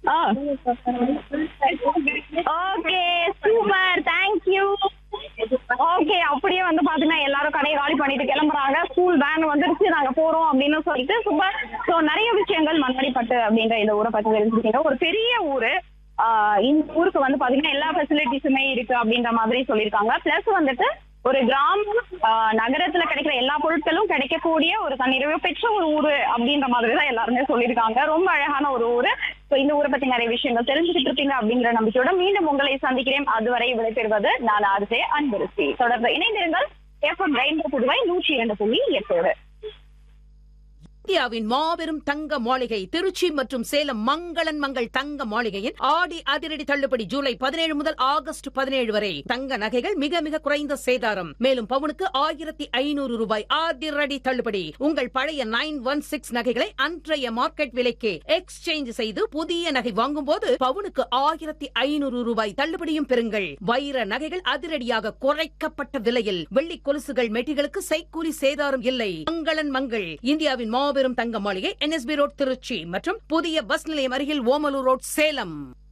ஆ. Okay super thank you. Okay அப்படியே வந்து பாத்தீங்கன்னா எல்லாரும் கடையை காலி பண்ணிட்டு கிளம்புறாங்க. ஸ்கூல் வேன் வந்துருச்சு நாங்க போறோம் அப்படின்னு சொல்லிட்டு சூப்பர். ஸோ நிறைய விஷயங்கள் மண்ணடிப்பட்டு அப்படின்ற இந்த ஊரை பத்தி தெரிஞ்சுக்கிட்டீங்க. ஒரு பெரிய ஊரு. இந்த ஊருக்கு வந்து பாத்தீங்கன்னா எல்லா ஃபெசிலிட்டிஸுமே இருக்கு அப்படின்ற மாதிரி சொல்லியிருக்காங்க. பிளஸ் வந்துட்டு ஒரு கிராமம் நகரத்துல கிடைக்கிற எல்லா பொருட்களும் கிடைக்கக்கூடிய ஒரு தன்னிறைவு பெற்ற ஒரு ஊரு அப்படின்ற மாதிரி தான் எல்லாருமே சொல்லியிருக்காங்க. ரொம்ப அழகான ஒரு ஊரு. ஸோ இந்த ஊரை பத்தி நிறைய விஷயங்கள் தெரிஞ்சுக்கிட்டு இருப்பீங்க அப்படிங்கிற நம்பிக்கையோட மீண்டும் உங்களை சந்திக்கிறேன். அதுவரை விடைபெறுவது நான் ஆர்ஜே அன்பரசி. தொடர்ந்து இணைந்திருங்கள் எஃப்எம் ரெயின்போ புதுவை 102.8. இந்தியாவின் மாபெரும் தங்க மாளிகை திருச்சி மற்றும் சேலம் மங்களன் மங்கள் தங்க மாளிகையின் ஆடி அதிரடி தள்ளுபடி ஜூலை 17 முதல் ஆகஸ்ட் 17 வரை. தங்க நகைகள் மிக மிக குறைந்த சேதாரம். மேலும் பவுனுக்கு 1500 ரூபாய் அதிரடி தள்ளுபடி. உங்கள் பழைய 916 நகைகளை அன்றைய மார்க்கெட் விலைக்கு எக்ஸ்சேஞ்ச் செய்து புதிய நகை வாங்கும் போது பவுனுக்கு 1500 ரூபாய் தள்ளுபடியும் பெறுங்கள். வைர நகைகள் அதிரடியாக குறைக்கப்பட்ட விலையில். வெள்ளி கொலுசுகள் மெட்டிகளுக்கு செய்கூலி சேதாரம் இல்லை. மங்களன் மங்கள் இந்தியாவின் மாபெரும் தங்க மாளிகை NSB ரோட் திருச்சி மற்றும் புதிய பஸ் நிலையம் அருகில் ஓமலூர் ரோட் சேலம்.